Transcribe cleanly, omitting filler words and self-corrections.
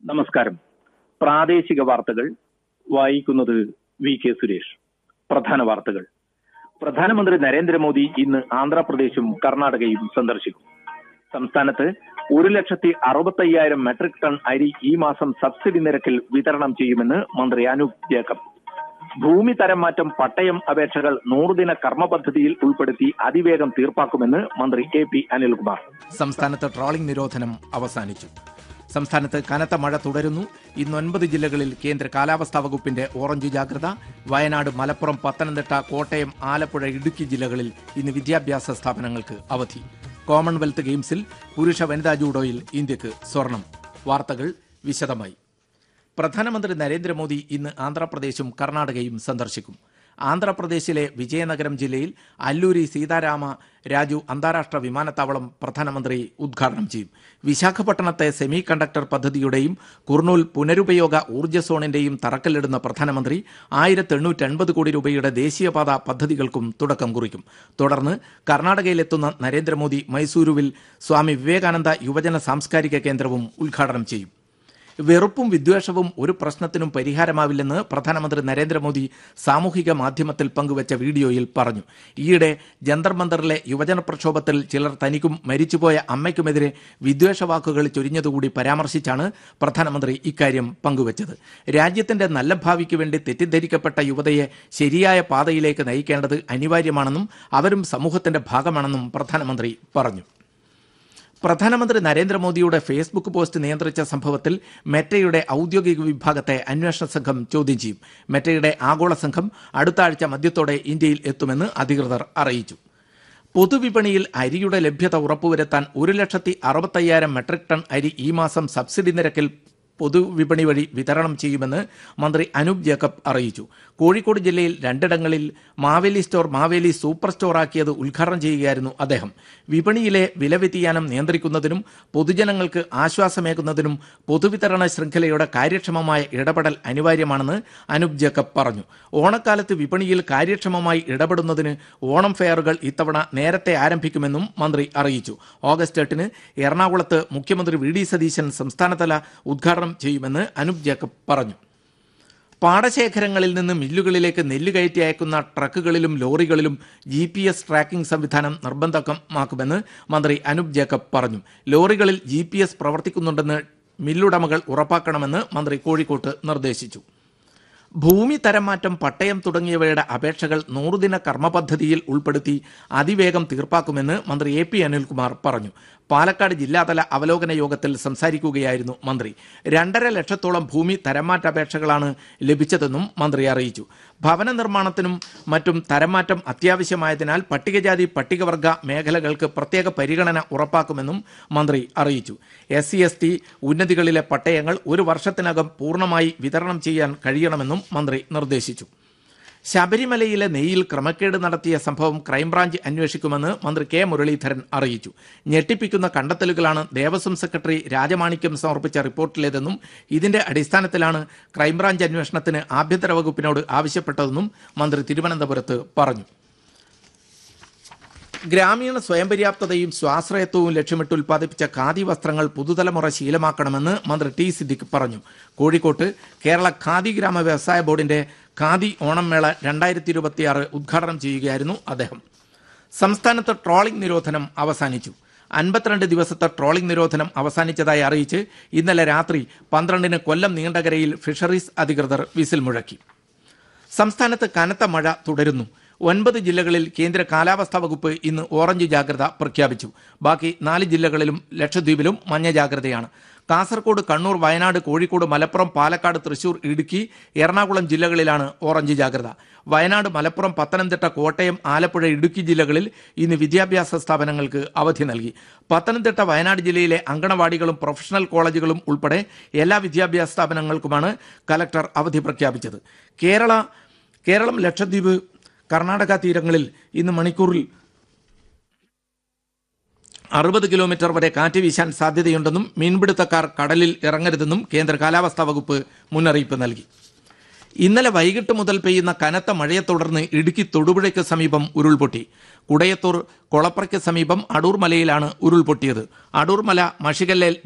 നമസ്കാരം. പ്രാദേശിക വാർത്തകൾ വായിക്കുന്നത് വി കെ സുരേഷ്. പ്രധാന വാർത്തകൾ. പ്രധാനമന്ത്രി നരേന്ദ്രമോദി ഇന്ന് ആന്ധ്രാപ്രദേശും കർണാടകയും സന്ദർശിക്കും. സംസ്ഥാനത്ത് 1,60,50,000 മെട്രിക് ടൺ അരി ഈ മാസം സബ്സിഡി നിരക്കിൽ വിതരണം ചെയ്യുമെന്ന് മന്ത്രി അനൂപ് ജേക്കബ്. ഭൂമി തരം മാറ്റം പട്ടയം അപേക്ഷകൾ 100 ദിന കർമ്മ പദ്ധതിയിൽ ഉൾപ്പെടുത്തി അതിവേഗം തീർപ്പാക്കുമെന്ന് മന്ത്രി എ.പി. അനിൽകുമാർ. സംസ്ഥാനത്ത് ട്രോളിംഗ് നിരോധനം അവസാനിച്ചു. സംസ്ഥാനത്ത് കനത്ത മഴ തുടരുന്നു. ഇന്ന് 9 ജില്ലകളിൽ കേന്ദ്ര കാലാവസ്ഥാ വകുപ്പിന്റെ ഓറഞ്ച് ജാഗ്രത. വയനാട്, മലപ്പുറം, പത്തനംതിട്ട, കോട്ടയം, ആലപ്പുഴ, ഇടുക്കി ജില്ലകളിൽ ഇന്ന് വിദ്യാഭ്യാസ സ്ഥാപനങ്ങൾക്ക് അവധി. കോമൺവെൽത്ത് ഗെയിംസിൽ പുരുഷ വനിതാ ജൂഡോയിൽ ഇന്ത്യക്ക് സ്വർണം. വാർത്തകൾ വിശദമായി. പ്രധാനമന്ത്രി നരേന്ദ്രമോദി ഇന്ന് ആന്ധ്രാപ്രദേശും കർണാടകയും സന്ദർശിക്കും. ആന്ധ്രാപ്രദേശിലെ വിജയനഗരം ജില്ലയിൽ അല്ലൂരി സീതാരാമ രാജു അന്താരാഷ്ട്ര വിമാനത്താവളം പ്രധാനമന്ത്രി ഉദ്ഘാടനം ചെയ്യും. വിശാഖപട്ടണത്തെ സെമി കണ്ടക്ടർ പദ്ധതിയുടെയും കുർണൂൽ പുനരുപയോഗ ഊർജ്ജ സോണിന്റെയും തറക്കല്ലിടുന്ന പ്രധാനമന്ത്രി 1,850 കോടി രൂപയുടെ ദേശീയപാത പദ്ധതികൾക്കും തുടക്കം കുറിക്കും. തുടർന്ന് കർണാടകയിലെത്തുന്ന നരേന്ദ്രമോദി മൈസൂരുവിൽ സ്വാമി വിവേകാനന്ദ യുവജന സാംസ്കാരിക കേന്ദ്രവും ഉദ്ഘാടനം ചെയ്യും. വെറുപ്പും വിദ്വേഷവും ഒരു പ്രശ്നത്തിനും പരിഹാരമാവില്ലെന്ന് പ്രധാനമന്ത്രി നരേന്ദ്രമോദി സാമൂഹിക മാധ്യമത്തിൽ പങ്കുവച്ച വീഡിയോയിൽ പറഞ്ഞു. ഈയിടെ ജന്തർ മന്ദറിലെ യുവജന പ്രക്ഷോഭത്തിൽ ചിലർ തനിക്കും മരിച്ചുപോയ അമ്മയ്ക്കുമെതിരെ വിദ്വേഷവാക്കുകൾ ചൊരിഞ്ഞതുകൂടി പരാമർശിച്ചാണ് പ്രധാനമന്ത്രി ഇക്കാര്യം പങ്കുവച്ചത്. രാജ്യത്തിന്റെ നല്ല ഭാവിക്ക് വേണ്ടി തെറ്റിദ്ധരിക്കപ്പെട്ട യുവതയെ ശരിയായ പാതയിലേക്ക് നയിക്കേണ്ടത് അനിവാര്യമാണെന്നും അവരും സമൂഹത്തിന്റെ ഭാഗമാണെന്നും പ്രധാനമന്ത്രി പറഞ്ഞു. പ്രധാനമന്ത്രി നരേന്ദ്രമോദിയുടെ ഫേസ്ബുക്ക് പോസ്റ്റ് നിയന്ത്രിച്ച സംഭവത്തിൽ മെറ്റയുടെ ഔദ്യോഗിക വിഭാഗത്തെ അന്വേഷണ സംഘം ചോദ്യം ചെയ്യും. മെറ്റയുടെ ആഗോള സംഘം അടുത്ത ആഴ്ച മധ്യത്തോടെ ഇന്ത്യയിൽ എത്തുമെന്ന് അധികൃതർ അറിയിച്ചു. പൊതുവിപണിയിൽ അരിയുടെ ലഭ്യത ഉറപ്പുവരുത്താൻ 1,60,50,000 മെട്രിക് ടൺ അരി ഈ മാസം സബ്സിഡി നിരക്കിൽ പൊതുവിപണി വഴി വിതരണം ചെയ്യുമെന്ന് മന്ത്രി അനൂപ് ജേക്കബ് അറിയിച്ചു. കോഴിക്കോട് ജില്ലയിൽ 2 മാവേലി സ്റ്റോർ മാവേലി സൂപ്പർ സ്റ്റോറാക്കിയത് ഉദ്ഘാടനം ചെയ്യുകയായിരുന്നു അദ്ദേഹം. വിപണിയിലെ വില വ്യതിയാനം നിയന്ത്രിക്കുന്നതിനും പൊതുജനങ്ങൾക്ക് ആശ്വാസമേകുന്നതിനും പൊതുവിതരണ ശൃംഖലയുടെ കാര്യക്ഷമമായ ഇടപെടൽ അനിവാര്യമാണെന്ന് അനൂപ് ജേക്കബ് പറഞ്ഞു. ഓണക്കാലത്ത് വിപണിയിൽ കാര്യക്ഷമമായി ഇടപെടുന്നതിന് ഓണം ഫെയറുകൾ ഇത്തവണ നേരത്തെ ആരംഭിക്കുമെന്നും മന്ത്രി അറിയിച്ചു. ഓഗസ്റ്റ് 8 എറണാകുളത്ത് മുഖ്യമന്ത്രി വി.ഡി. സതീശൻ സംസ്ഥാനതല ഉദ്ഘാടനം ചെയ്യുമെന്ന് അനൂപ് ജേക്കബ് പറഞ്ഞു. പാടശേഖരങ്ങളിൽ നിന്ന് മില്ലുകളിലേക്ക് നെല്ല് കയറ്റി അയക്കുന്ന ട്രക്കുകളിലും ലോറികളിലും GPS ട്രാക്കിംഗ് സംവിധാനം നിർബന്ധമാക്കുമെന്ന് മന്ത്രി അനൂപ് ജേക്കബ് പറഞ്ഞു. ലോറികളിൽ GPS പ്രവർത്തിക്കുന്നുണ്ടെന്ന് മില്ലുടമകൾ ഉറപ്പാക്കണമെന്ന് മന്ത്രി കോഴിക്കോട്ട് നിർദ്ദേശിച്ചു. ഭൂമി തരംമാറ്റം, പട്ടയം തുടങ്ങിയവയുടെ അപേക്ഷകൾ 100 ദിന കർമ്മ പദ്ധതിയിൽ ഉൾപ്പെടുത്തി അതിവേഗം തീർപ്പാക്കുമെന്ന് മന്ത്രി എ.പി. അനിൽകുമാർ പറഞ്ഞു. പാലക്കാട് ജില്ലാതല അവലോകന യോഗത്തിൽ സംസാരിക്കുകയായിരുന്നു മന്ത്രി. 2.5 ലക്ഷത്തോളം ഭൂമി തരംമാറ്റ അപേക്ഷകളാണ് ലഭിച്ചതെന്നും മന്ത്രി അറിയിച്ചു. ഭവന നിർമ്മാണത്തിനും മറ്റും തരംമാറ്റം അത്യാവശ്യമായതിനാൽ പട്ടികജാതി പട്ടികവർഗ മേഖലകൾക്ക് പ്രത്യേക പരിഗണന ഉറപ്പാക്കുമെന്നും മന്ത്രി അറിയിച്ചു. SC/ST ഉന്നതികളിലെ പട്ടയങ്ങൾ 1 വർഷത്തിനകം പൂർണ്ണമായി വിതരണം ചെയ്യാൻ കഴിയണമെന്നും മന്ത്രി നിർദ്ദേശിച്ചു. ശബരിമലയിലെ നെയ്യിൽ ക്രമക്കേട് നടത്തിയ സംഭവം ക്രൈംബ്രാഞ്ച് അന്വേഷിക്കുമെന്ന് മന്ത്രി കെ മുരളീധരൻ അറിയിച്ചു. ഞെട്ടിപ്പിക്കുന്ന കണ്ടെത്തലുകളാണ് ദേവസ്വം സെക്രട്ടറി രാജമാണിക്യം സമർപ്പിച്ച റിപ്പോർട്ടിലേതെന്നും ഇതിന്റെ അടിസ്ഥാനത്തിലാണ് ക്രൈംബ്രാഞ്ച് അന്വേഷണത്തിന് ആഭ്യന്തര വകുപ്പിനോട് ആവശ്യപ്പെട്ടതെന്നും മന്ത്രി തിരുവനന്തപുരത്ത് പറഞ്ഞു. ഗ്രാമീണ സ്വയം പര്യാപ്തതയും സ്വാശ്രയത്വവും ലക്ഷ്യമിട്ട് ഉൽപ്പാദിപ്പിച്ച ഖാദി വസ്ത്രങ്ങൾ പുതുതലമുറ ശീലമാക്കണമെന്ന് മന്ത്രി ടി സിദ്ദിഖ് പറഞ്ഞു. കോഴിക്കോട്ട് കേരള ഖാദി ഗ്രാമ വ്യവസായ ബോർഡിന്റെ ഖാദി ഓണം മേള 2026 ഉദ്ഘാടനം ചെയ്യുകയായിരുന്നു അദ്ദേഹം. സംസ്ഥാനത്ത് ട്രോളിംഗ് നിരോധനം അവസാനിച്ചു. 52 ദിവസത്തെ ട്രോളിംഗ് നിരോധനം അവസാനിച്ചതായി അറിയിച്ച് ഇന്നലെ രാത്രി 12 കൊല്ലം നീണ്ടകരയിൽ ഫിഷറീസ് അധികൃതർ വിസിൽ മുഴക്കി. സംസ്ഥാനത്ത് കനത്ത മഴ തുടരുന്നു. 9 ജില്ലകളിൽ കേന്ദ്ര കാലാവസ്ഥാ വകുപ്പ് ഇന്ന് ഓറഞ്ച് ജാഗ്രത പ്രഖ്യാപിച്ചു. ബാക്കി 4 ജില്ലകളിലും ലക്ഷദ്വീപിലും മഞ്ഞ ജാഗ്രതയാണ്. കാസർഗോഡ്, കണ്ണൂർ, വയനാട്, കോഴിക്കോട്, മലപ്പുറം, പാലക്കാട്, തൃശൂർ, ഇടുക്കി, എറണാകുളം ജില്ലകളിലാണ് ഓറഞ്ച് ജാഗ്രത. വയനാട്, മലപ്പുറം, പത്തനംതിട്ട, കോട്ടയം, ആലപ്പുഴ, ഇടുക്കി ജില്ലകളിൽ ഇന്ന് വിദ്യാഭ്യാസ സ്ഥാപനങ്ങൾക്ക് അവധി നൽകി. പത്തനംതിട്ട, വയനാട് ജില്ലയിലെ അങ്കണവാടികളും പ്രൊഫഷണൽ കോളേജുകളും ഉൾപ്പെടെ എല്ലാ വിദ്യാഭ്യാസ സ്ഥാപനങ്ങൾക്കുമാണ് കലക്ടർ അവധി പ്രഖ്യാപിച്ചത്. കേരളം, ലക്ഷദ്വീപ്, കർണാടക തീരങ്ങളിൽ ഇന്ന് മണിക്കൂറിൽ 60 കിലോമീറ്റർ വരെ കാറ്റ് വീശാൻ സാധ്യതയുണ്ടെന്നും മീൻപിടുത്തക്കാർ കടലിൽ ഇറങ്ങരുതെന്നും കേന്ദ്ര കാലാവസ്ഥാ വകുപ്പ് മുന്നറിയിപ്പ് നൽകി. ഇന്നലെ വൈകിട്ട് മുതൽ പെയ്യുന്ന കനത്ത മഴയെ തുടർന്ന് ഇടുക്കി തൊടുപുഴയ്ക്ക് സമീപം ഉരുൾപൊട്ടി. കുടയത്തൂർ കൊളപ്രയ്ക്ക് സമീപം അടൂർ മലയിലാണ് ഉരുൾപൊട്ടിയത്. അടൂർ മല മഷികല്ലിൽ